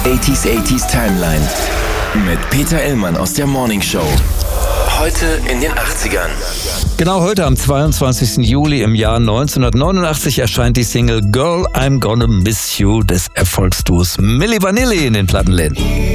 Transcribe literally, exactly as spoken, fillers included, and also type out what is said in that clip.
achtziger achtziger Timeline mit Peter Illmann aus der Morning Show. Heute in den achtzigern. Genau heute am zweiundzwanzigsten Juli im Jahr neunzehnhundertneunundachtzig erscheint die Single Girl, I'm Gonna Miss You des Erfolgsduos Milli Vanilli in den Plattenläden.